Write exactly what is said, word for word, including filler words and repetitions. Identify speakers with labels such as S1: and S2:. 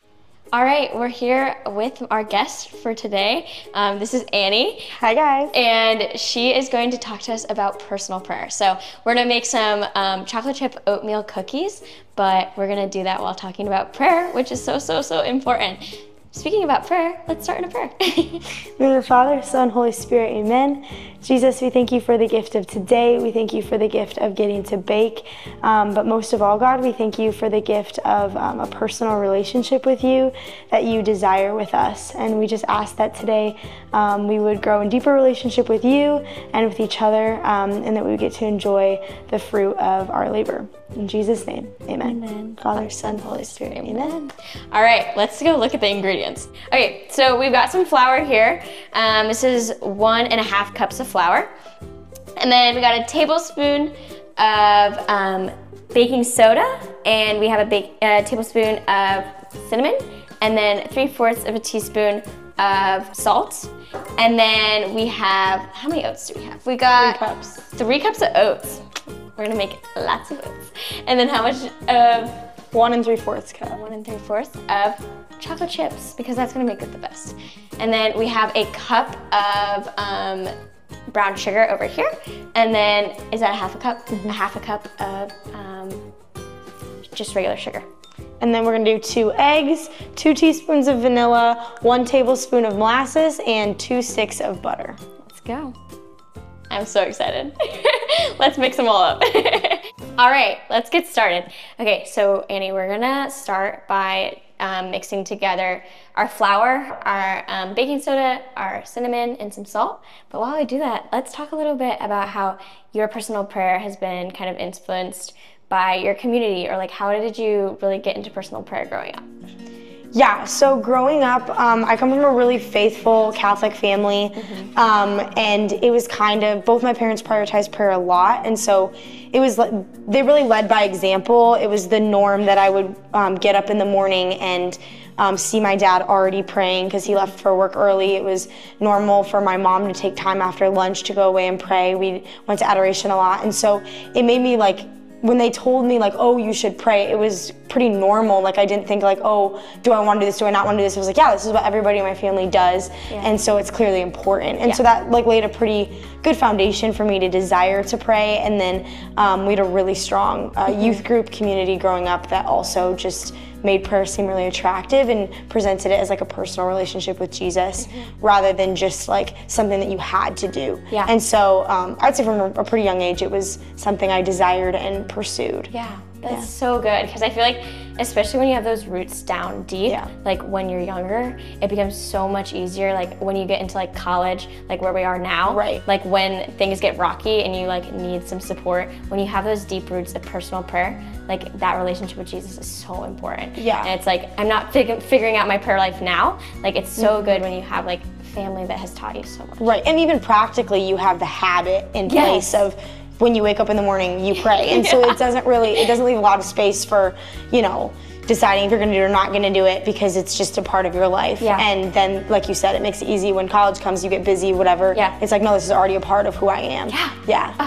S1: All right, we're here with our guest for today. Um, this is Annie.
S2: Hi guys.
S1: And she is going to talk to us about personal prayer. So we're gonna make some um, chocolate chip oatmeal cookies, but we're gonna do that while talking about prayer, which is so, so, so important. Speaking about prayer, let's start in a prayer.
S2: In the name of the Father, Son, Holy Spirit, amen. Jesus, we thank you for the gift of today. We thank you for the gift of getting to bake. Um, but most of all, God, we thank you for the gift of um, a personal relationship with you that you desire with us. And we just ask that today um, we would grow in deeper relationship with you and with each other, um, and that we would get to enjoy the fruit of our labor. In Jesus' name, amen.
S1: Amen.
S2: Father, Son, Holy Spirit, amen.
S1: Amen. All right, let's go look at the ingredients. Okay, so we've got some flour here. Um, this is one and a half cups of flour. And then we got a tablespoon of um, baking soda, and we have a bake, uh, tablespoon of cinnamon, and then three fourths of a teaspoon of salt. And then we have, how many oats do we have? We got
S2: Three cups.
S1: Three cups of oats. We're gonna make lots of oats. And then how much of?
S2: One and three fourths cup.
S1: One and three fourths of chocolate chips, because that's gonna make it the best. And then we have a cup of um, brown sugar over here. And then, is that a half a cup? Mm-hmm. A half a cup of um, just regular sugar.
S2: And then we're gonna do two eggs, two teaspoons of vanilla, one tablespoon of molasses, and two sticks of butter.
S1: Let's go. I'm so excited. Let's mix them all up. All right, let's get started. Okay, so Annie, we're gonna start by um, mixing together our flour, our um, baking soda, our cinnamon, and some salt. But while I do that, let's talk a little bit about how your personal prayer has been kind of influenced by your community, or like how did you really get into personal prayer growing up?
S2: Yeah, so growing up, um, I come from a really faithful Catholic family, mm-hmm. um, and it was kind of, both my parents prioritized prayer a lot, and so it was, they really led by example. It was the norm that I would um, get up in the morning and um, see my dad already praying because he left for work early. It was normal for my mom to take time after lunch to go away and pray. We went to adoration a lot, and so it made me like, when they told me like, oh, you should pray, it was pretty normal. Like I didn't think like, oh, do I want to do this? Do I not want to do this? It was like, yeah, this is what everybody in my family does. Yeah. And so it's clearly important. And yeah. so that like laid a pretty good foundation for me to desire to pray. And then um, we had a really strong uh, mm-hmm. youth group community growing up that also just made prayer seem really attractive and presented it as like a personal relationship with Jesus, mm-hmm. rather than just like something that you had to do. Yeah. And so um, I'd say from a, a pretty young age, it was something I desired and pursued.
S1: Yeah, that's yeah. so good, because I feel like, especially when you have those roots down deep, yeah. like when you're younger, it becomes so much easier, like when you get into like college, like where we are now,
S2: right.
S1: like when things get rocky and you like need some support, when you have those deep roots of personal prayer, like that relationship with Jesus is so important.
S2: Yeah.
S1: And it's like, I'm not fig figuring out my prayer life now, like it's so mm-hmm. good when you have like family that has taught you so much.
S2: Right, and even practically you have the habit in
S1: yes.
S2: place of when you wake up in the morning, you pray. And yeah. so it doesn't really, it doesn't leave a lot of space for, you know, deciding if you're gonna do it or not gonna do it, because it's just a part of your life.
S1: Yeah.
S2: And then, like you said, it makes it easy when college comes, you get busy, whatever.
S1: Yeah.
S2: It's like, no, this is already a part of who I am.
S1: Yeah.
S2: Yeah.